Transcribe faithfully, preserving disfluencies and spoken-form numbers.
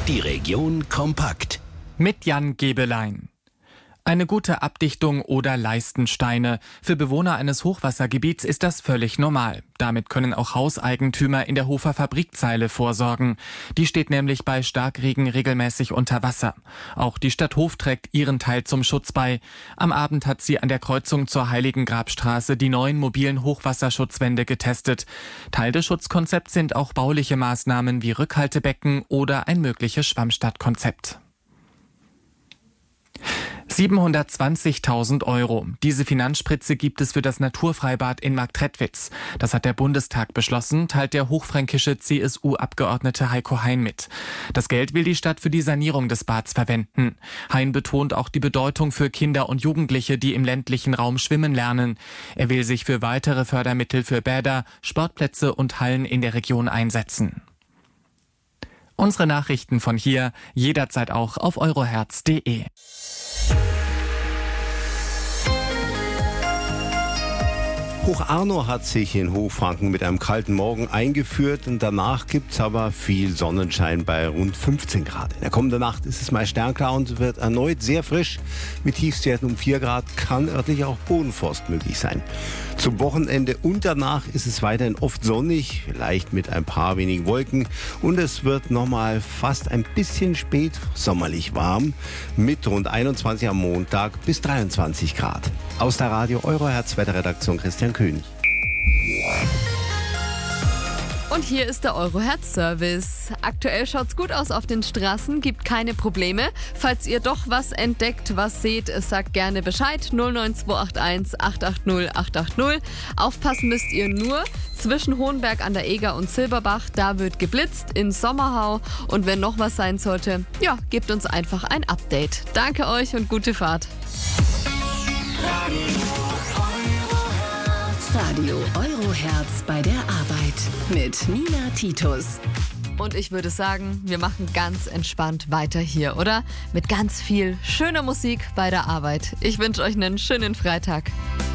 Die Region kompakt. Mit Jan Gebelein. Eine gute Abdichtung oder Leistensteine. Für Bewohner eines Hochwassergebiets ist das völlig normal. Damit können auch Hauseigentümer in der Hofer Fabrikzeile vorsorgen. Die steht nämlich bei Starkregen regelmäßig unter Wasser. Auch die Stadt Hof trägt ihren Teil zum Schutz bei. Am Abend hat sie an der Kreuzung zur Heiligen Grabstraße die neuen mobilen Hochwasserschutzwände getestet. Teil des Schutzkonzepts sind auch bauliche Maßnahmen wie Rückhaltebecken oder ein mögliches Schwammstadtkonzept. siebenhundertzwanzigtausend Euro. Diese Finanzspritze gibt es für das Naturfreibad in Marktredwitz. Das hat der Bundestag beschlossen, teilt der hochfränkische C S U-Abgeordnete Heiko Hein mit. Das Geld will die Stadt für die Sanierung des Bads verwenden. Hein betont auch die Bedeutung für Kinder und Jugendliche, die im ländlichen Raum schwimmen lernen. Er will sich für weitere Fördermittel für Bäder, Sportplätze und Hallen in der Region einsetzen. Unsere Nachrichten von hier jederzeit auch auf euroherz punkt de. Hoch-Arno hat sich in Hochfranken mit einem kalten Morgen eingeführt und danach gibt es aber viel Sonnenschein bei rund fünfzehn Grad. In der kommenden Nacht ist es mal sternklar und wird erneut sehr frisch. Mit Tiefstwerten um vier Grad kann örtlich auch Bodenfrost möglich sein. Zum Wochenende und danach ist es weiterhin oft sonnig, vielleicht mit ein paar wenigen Wolken und es wird nochmal fast ein bisschen spät sommerlich warm mit rund einundzwanzig am Montag bis dreiundzwanzig Grad. Aus der Radio Euroherz Wetterredaktion Christian König. Und hier ist der Euroherz-Service. Aktuell schaut's gut aus auf den Straßen, gibt keine Probleme. Falls ihr doch was entdeckt, was seht, sagt gerne Bescheid. null neun zwei acht eins acht acht null acht acht null. Aufpassen müsst ihr nur zwischen Hohenberg an der Eger und Silberbach. Da wird geblitzt in Sommerhau. Und wenn noch was sein sollte, ja, gebt uns einfach ein Update. Danke euch und gute Fahrt. Radio Euroherz bei der Arbeit mit Nina Titus. Und ich würde sagen, wir machen ganz entspannt weiter hier, oder? Mit ganz viel schöner Musik bei der Arbeit. Ich wünsche euch einen schönen Freitag.